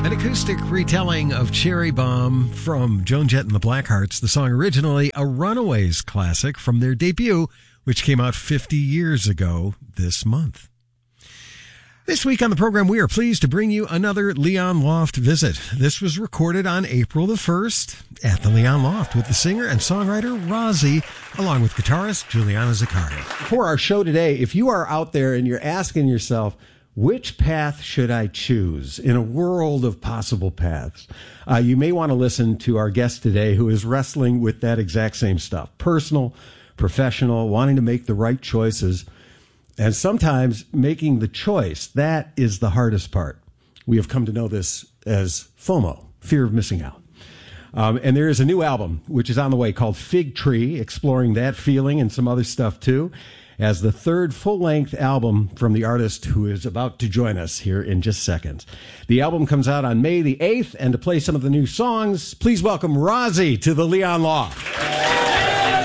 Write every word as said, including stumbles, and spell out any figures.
An acoustic retelling of Cherry Bomb from Joan Jett and the Blackhearts, the song originally a Runaways classic from their debut, which came out fifty years ago this month. This week on the program, we are pleased to bring you another Leon Loft visit. This was recorded on April the first at the Leon Loft with the singer and songwriter Rozzy, along with guitarist Juliana Zaccaria. For our show today, if you are out there and you're asking yourself, which path should I choose in a world of possible paths? Uh, you may want to listen to our guest today who is wrestling with that exact same stuff. Personal, professional, wanting to make the right choices. And sometimes making the choice, that is the hardest part. We have come to know this as FOMO, fear of missing out. Um, and there is a new album, which is on the way, called Fig Tree, exploring that feeling and some other stuff too, as the third full-length album from the artist who is about to join us here in just seconds. The album comes out on May the eighth, and to play some of the new songs, please welcome Rozzy to the Leon Loft.